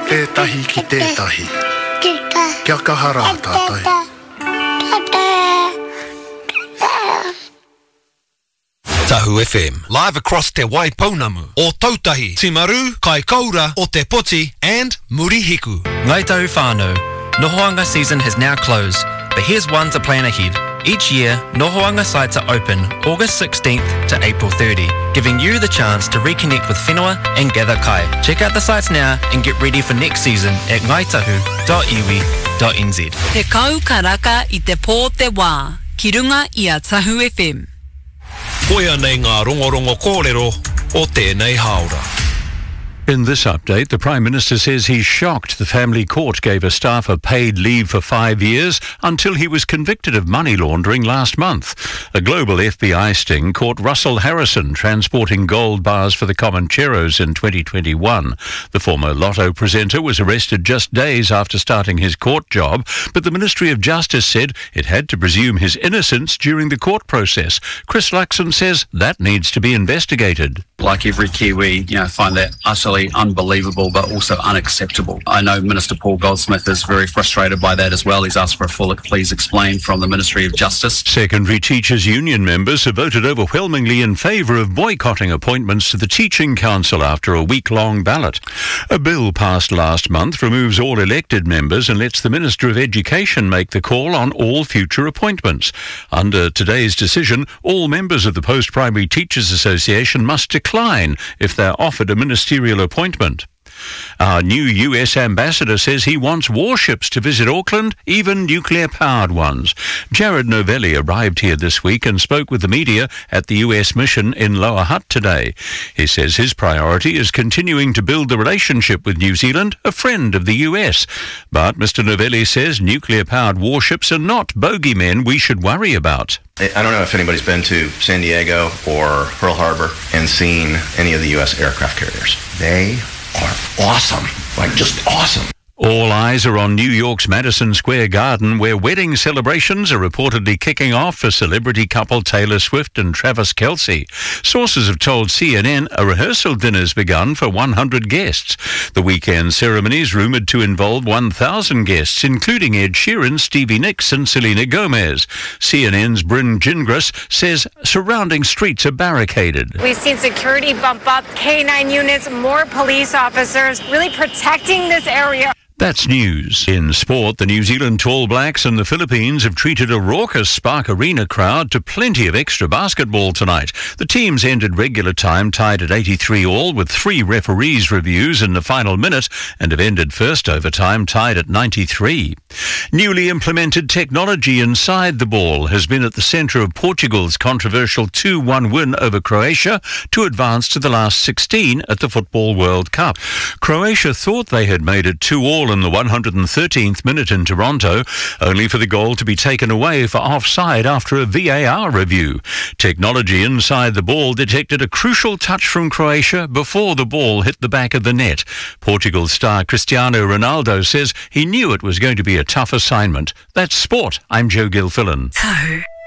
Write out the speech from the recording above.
tētahi ki tētahi. Kia kahara tātai. Tahu FM, live across Te Waipounamu, o Tautahi, Timaru, Kaikoura, o Te Poti, and Murihiku. Ngai tahu whānau, Nohoanga season has now closed, but here's one to plan ahead. Each year, Nohoanga sites are open August 16th to April 30, giving you the chance to reconnect with whenua and gather kai. Check out the sites now and get ready for next season at ngaitahu.iwi.nz. Te kau karaka I te pō te wā, ki runga I a Tahu FM. Koia nei ngā rongorongo kōrero o tēnei haora. In this update, the Prime Minister says he's shocked the family court gave a staffer paid leave for 5 years until he was convicted of money laundering last month. A global FBI sting caught Russell Harrison transporting gold bars for the Comancheros in 2021. The former Lotto presenter was arrested just days after starting his court job, but the Ministry of Justice said it had to presume his innocence during the court process. Chris Luxon says that needs to be investigated. Like every Kiwi, find that utterly unbelievable but also unacceptable. I know Minister Paul Goldsmith is very frustrated by that as well. He's asked for a full please explain from the Ministry of Justice. Secondary Teachers Union members have voted overwhelmingly in favour of boycotting appointments to the Teaching Council after a week-long ballot. A bill passed last month removes all elected members and lets the Minister of Education make the call on all future appointments. Under today's decision, all members of the Post-Primary Teachers Association must decline if they're offered a ministerial appointment. Our new US ambassador says he wants warships to visit Auckland, even nuclear-powered ones. Jared Novelli arrived here this week and spoke with the media at the US mission in Lower Hutt today. He says his priority is continuing to build the relationship with New Zealand, a friend of the US. But Mr. Novelli says nuclear-powered warships are not bogeymen we should worry about. I don't know if anybody's been to San Diego or Pearl Harbor and seen any of the U.S. aircraft carriers. They are awesome, like just awesome. All eyes are on New York's Madison Square Garden, where wedding celebrations are reportedly kicking off for celebrity couple Taylor Swift and Travis Kelce. Sources have told CNN a rehearsal dinner's begun for 100 guests. The weekend ceremony's rumoured to involve 1,000 guests, including Ed Sheeran, Stevie Nicks and Selena Gomez. CNN's Bryn Gingras says surrounding streets are barricaded. We've seen security bump up, K9 units, more police officers, really protecting this area. That's news. In sport, the New Zealand Tall Blacks and the Philippines have treated a raucous Spark Arena crowd to plenty of extra basketball tonight. The teams ended regular time tied at 83 all with 3 referees' reviews in the final minute and have ended first overtime tied at 93. Newly implemented technology inside the ball has been at the centre of Portugal's controversial 2-1 win over Croatia to advance to the last 16 at the Football World Cup. Croatia thought they had made it 2-all in the 113th minute in Toronto, only for the goal to be taken away for offside after a VAR review. Technology inside the ball detected a crucial touch from Croatia before the ball hit the back of the net. Portugal star Cristiano Ronaldo says he knew it was going to be a tough assignment. That's sport. I'm Joe Gilfillan. Tahu.